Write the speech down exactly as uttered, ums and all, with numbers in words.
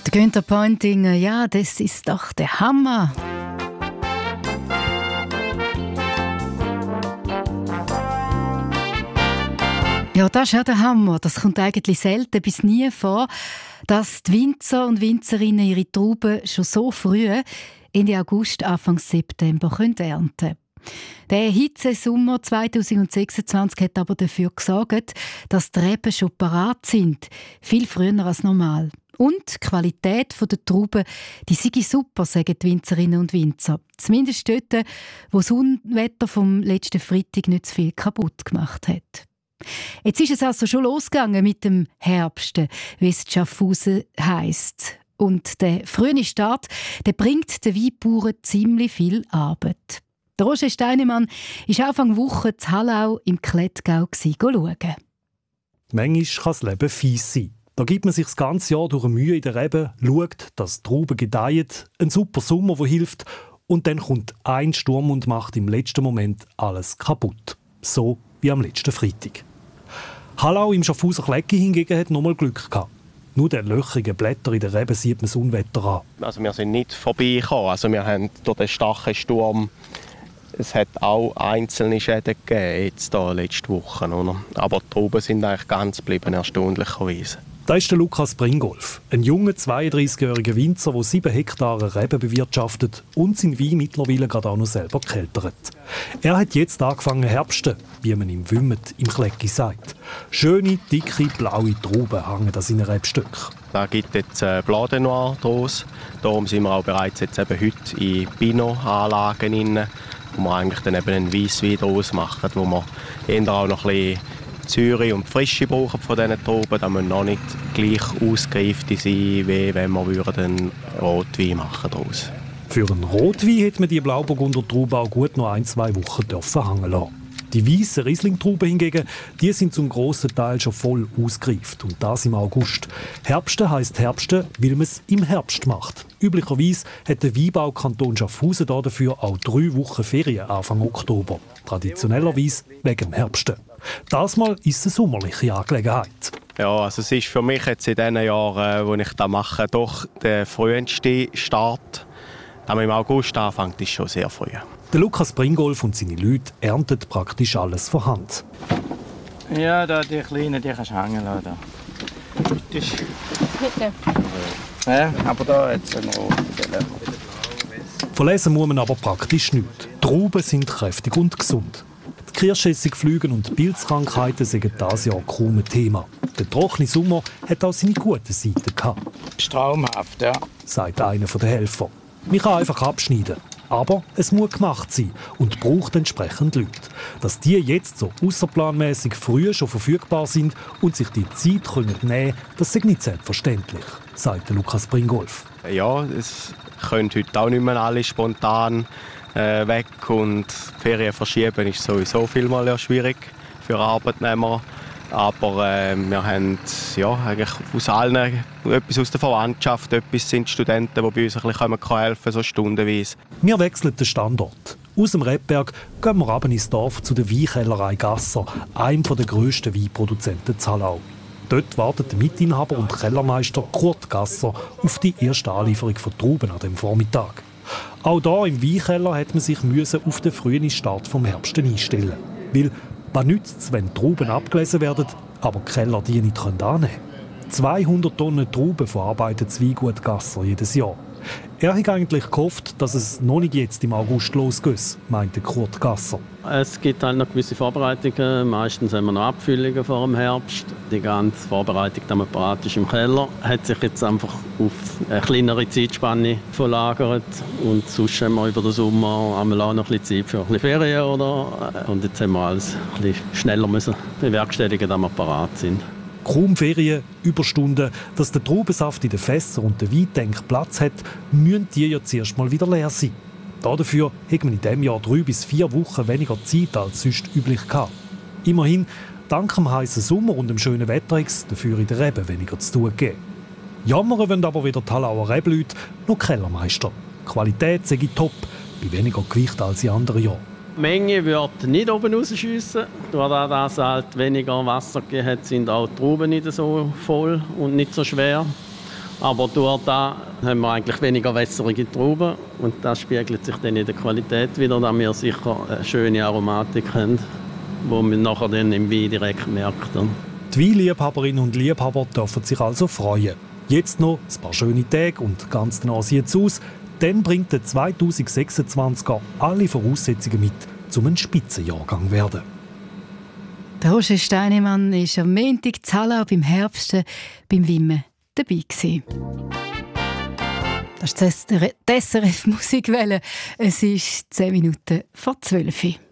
Der Günther Pointinger, ja, das ist doch der Hammer. Ja, das ist ja der Hammer. Das kommt eigentlich selten bis nie vor, dass die Winzer und Winzerinnen ihre Trauben schon so früh, Ende August, Anfang September, können ernten können. Der Hitzesommer zweitausendsechsundzwanzig hat aber dafür gesorgt, dass die Reben schon parat sind, viel früher als normal. Und die Qualität der Trauben, die sei super, sagen die Winzerinnen und Winzer. Zumindest dort, wo das Unwetter vom letzten Freitag nicht zu viel kaputt gemacht hat. Jetzt ist es also schon losgegangen mit dem Herbst, wie es in Schaffhausen heisst. Und der frühe Start, der bringt den Weinbauern ziemlich viel Arbeit. Der Roger Steinemann war Anfang Woche in Hallau im Klettgau schauen. Manchmal kann das Leben fies sein. Da gibt man sich das ganze Jahr durch Mühe in der Rebe, schaut, dass die Trauben gedeihen, ein super Sommer, der hilft, und dann kommt ein Sturm und macht im letzten Moment alles kaputt. So wie am letzten Freitag. Hallau im Schaffhauser Klecki hingegen hat nochmal Glück gehabt. Nur den löchrigen Blätter in der Rebe sieht man das Unwetter an. Also wir sind nicht vorbeigekommen. Also wir haben durch den starken Sturm, es hat auch einzelne Schäden gegeben, jetzt da letzte Woche. Oder? Aber die Trauben sind eigentlich ganz geblieben, erstaunlicherweise. Da ist der Lukas Bringolf, ein junger zweiunddreißigjähriger Winzer, der sieben Hektare Reben bewirtschaftet und seinen Wein mittlerweile gerade auch noch selber keltert. Er hat jetzt angefangen herbsten, wie man im Wümmet im Klecki sagt. Schöne, dicke, blaue Trauben hängen an seinen Rebstöcken. Da gibt jetzt äh, Blanc Noir draus. Darum sind wir auch bereits jetzt eben heute in Pinot-Anlagen drin, wo wir eigentlich dann eben einen Weisswein draus machen, wo wir eher auch noch ein bisschen Säure und Frische brauchen von diesen Trauben, damit wir noch nicht gleich ausgereifte sein, wie wenn wir einen Rotwein machen daraus. Für einen Rotwein hätte man die Blauburgunder Trauben auch gut noch ein, zwei Wochen dürfen hängen lassen. Die weißen Riesling-Trauben hingegen, die sind zum grossen Teil schon voll ausgereift. Und das im August. Herbsten heisst Herbsten, weil man es im Herbst macht. Üblicherweise hat der Weinbaukanton Schaffhausen dafür auch drei Wochen Ferien Anfang Oktober. Traditionellerweise wegen dem Herbsten. Das Mal ist es eine sommerliche Angelegenheit. Ja, also es ist für mich jetzt in den Jahren, wo ich das mache, doch der früheste Start. Aber im August anfängt ist schon sehr früh. Der Lukas Bringolf und seine Leute ernten praktisch alles von Hand. Ja, da die Kleinen, die kannst du hängen lassen. Bitte. Bitte. Ja, aber da jetzt einen roten. Verlesen muss man aber praktisch nichts. Die Trauben sind kräftig und gesund. Die Kirschessigflüge und Pilzkrankheiten sind dieses Jahr kaum ein Thema. Der trockene Sommer hat auch seine guten Seiten gehabt. Das ist traumhaft, ja, sagt einer der Helfer. Man kann einfach abschneiden. Aber es muss gemacht sein und braucht entsprechend Leute. Dass die jetzt so ausserplanmäßig früh schon verfügbar sind und sich die Zeit können nehmen können, das ist nicht selbstverständlich, sagt Lukas Bringolf. Ja, es können heute auch nicht mehr alle spontan äh, weg und die Ferien verschieben ist sowieso vielmal ja schwierig für Arbeitnehmer. Aber äh, wir haben ja, eigentlich aus allen, etwas aus der Verwandtschaft, etwas sind Studenten, die bei uns ein bisschen helfen können, so stundenweise. Wir wechseln den Standort. Aus dem Rebberg gehen wir runter ins Dorf zu der Weinkellerei Gasser, einem der grössten Weinproduzenten in Hallau. Dort wartet der Mitinhaber und Kellermeister Kurt Gasser auf die erste Anlieferung von Trauben an diesem Vormittag. Auch hier im Weinkeller hat man sich auf den frühen Start vom Herbst einstellen. Weil was nützt es, wenn Trauben abgelesen werden, aber die Keller die nicht annehmen können? zweihundert Tonnen Trauben verarbeitet das Weingut Gasser jedes Jahr. Er hat eigentlich gehofft, dass es noch nicht jetzt im August losgeht, meinte Kurt Gasser. Es gibt halt noch gewisse Vorbereitungen. Meistens haben wir noch Abfüllungen vor dem Herbst. Die ganze Vorbereitung, die parat ist im Keller, hat sich jetzt einfach auf eine kleinere Zeitspanne verlagert. Und sonst haben wir über den Sommer auch noch ein bisschen Zeit für ein bisschen Ferien. Oder? Und jetzt haben wir alles ein bisschen schneller müssen bewerkstelligen, damit wir parat sind. Kaum Ferien, Überstunden, dass der Traubensaft in den Fässern und der Weintank Platz hat, müssen die ja zuerst mal wieder leer sein. Dafür hat man in diesem Jahr drei bis vier Wochen weniger Zeit als sonst üblich gehabt. Immerhin, dank dem heißen Sommer und dem schönen Wetter hat es dafür in der Rebe weniger zu tun gegeben. Jammern wollen aber wieder die Hallauer Rebleute noch Kellermeister. Die Qualität sei top, bei weniger Gewicht als in anderen Jahren. Die Menge wird nicht oben rausschiessen. Dadurch, dass es halt weniger Wasser gegeben hat, sind auch die Trauben nicht so voll und nicht so schwer. Aber durch das haben wir eigentlich weniger wässrige Trauben und das spiegelt sich dann in der Qualität wieder, dass wir sicher eine schöne Aromatik haben, die man nachher dann im Wein direkt merkt. Die Weinliebhaberinnen und Liebhaber dürfen sich also freuen. Jetzt noch ein paar schöne Tage und ganz danach sieht es aus. Dann bringt der zweitausendsechsundzwanziger alle Voraussetzungen mit, um ein Spitzenjahrgang zu werden. Der Roger Steinemann war am Montag in Hallau beim Herbst beim Wimmen dabei gewesen. Das ist die S R F Musikwelle. Es ist zehn Minuten vor zwölf.